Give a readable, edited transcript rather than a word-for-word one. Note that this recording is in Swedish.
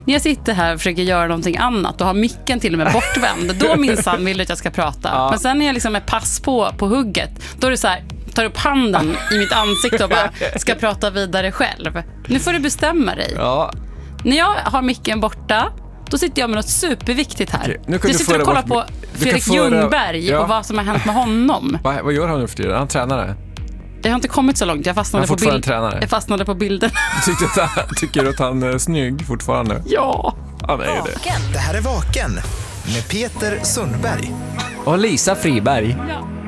När jag sitter här och försöker göra någonting annat och har micken till och med bortvänd, då minsann vill du att jag ska prata. Ja. Men sen när jag liksom är pass på hugget, då är det så här, tar upp handen i mitt ansikte och bara ska prata vidare själv. Nu får du bestämma dig. Ja. När jag har micken borta, då sitter jag med något superviktigt här. Okej, nu kan du du sitter och kollar på Fredrik Ljungberg och vad som har hänt med honom. Vad gör han nu för tiden? Han tränare? Jag har inte kommit så långt. Jag fastnade på bilden. Tycker du att han är snygg fortfarande? Ja. Han är ju det. Det här är Vaken med Peter Sundberg och Lisa Friberg. Ja.